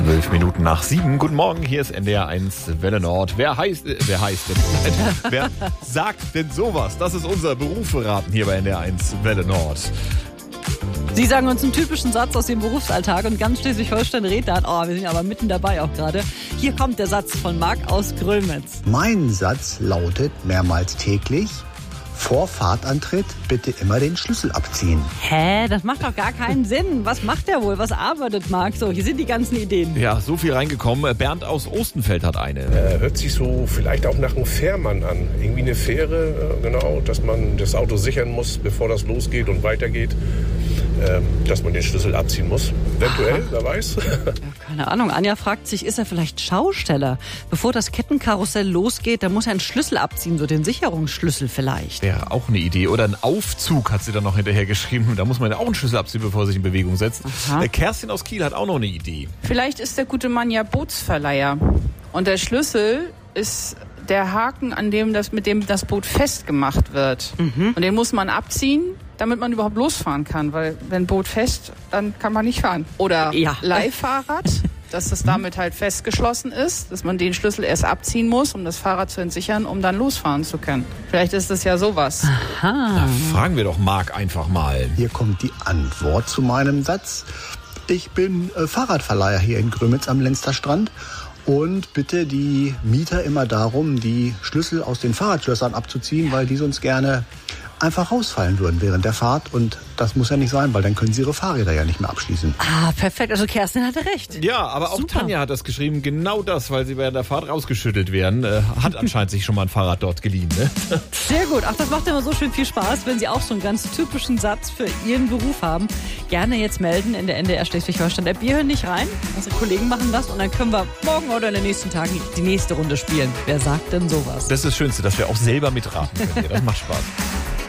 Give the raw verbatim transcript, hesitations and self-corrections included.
Zwölf Minuten nach sieben. Guten Morgen, hier ist N D R eins Welle Nord. Wer heißt, äh, wer heißt denn? Wer sagt denn sowas? Das ist unser Berufsverraten hier bei N D R eins Welle Nord. Sie sagen uns einen typischen Satz aus dem Berufsalltag und ganz Schleswig-Holstein redet dann, oh, wir sind aber mitten dabei auch gerade. Hier kommt der Satz von Marc aus Grömitz. Mein Satz lautet mehrmals täglich: Vor Fahrtantritt bitte immer den Schlüssel abziehen. Hä? Das macht doch gar keinen Sinn. Was macht der wohl? Was arbeitet Marc? So, hier sind die ganzen Ideen. Ja, so viel reingekommen. Bernd aus Ostenfeld hat eine. Äh, hört sich so vielleicht auch nach einem Fährmann an. Irgendwie eine Fähre, äh, genau, dass man das Auto sichern muss, bevor das losgeht und weitergeht. Ähm, dass man den Schlüssel abziehen muss. Eventuell, wer weiß. Ja, keine Ahnung. Anja fragt sich, ist er vielleicht Schausteller? Bevor das Kettenkarussell losgeht, dann muss er einen Schlüssel abziehen, so den Sicherungsschlüssel vielleicht. Ja, auch eine Idee. Oder ein Aufzug hat sie dann noch hinterher geschrieben. Da muss man ja auch einen Schlüssel abziehen, bevor er sich in Bewegung setzt. Aha. Kerstin aus Kiel hat auch noch eine Idee. Vielleicht ist der gute Mann ja Bootsverleiher. Und der Schlüssel ist der Haken, an dem das, mit dem das Boot festgemacht wird. Mhm. Und den muss man abziehen, damit man überhaupt losfahren kann. Weil wenn Boot fest, dann kann man nicht fahren. Oder ja. Leihfahrrad, dass es damit halt festgeschlossen ist, dass man den Schlüssel erst abziehen muss, um das Fahrrad zu entsichern, um dann losfahren zu können. Vielleicht ist das ja sowas. Aha. Da fragen wir doch Marc einfach mal. Hier kommt die Antwort zu meinem Satz. Ich bin äh, Fahrradverleiher hier in Grömitz am Lensterstrand und bitte die Mieter immer darum, die Schlüssel aus den Fahrradschlössern abzuziehen, weil die sonst gerne einfach rausfallen würden während der Fahrt. Und das muss ja nicht sein, weil dann können sie ihre Fahrräder ja nicht mehr abschließen. Ah, perfekt. Also Kerstin hatte recht. Ja, aber auch Super. Tanja hat das geschrieben. Genau das, weil sie während der Fahrt rausgeschüttelt werden. Äh, hat anscheinend sich schon mal ein Fahrrad dort geliehen. Ne? Sehr gut. Ach, das macht immer so schön viel Spaß, wenn Sie auch so einen ganz typischen Satz für Ihren Beruf haben. Gerne jetzt melden in der N D R Schleswig-Holstein-App. Wir hören nicht rein. Unsere Kollegen machen das und dann können wir morgen oder in den nächsten Tagen die nächste Runde spielen. Wer sagt denn sowas? Das ist das Schönste, dass wir auch selber mitraten können. Das macht Spaß.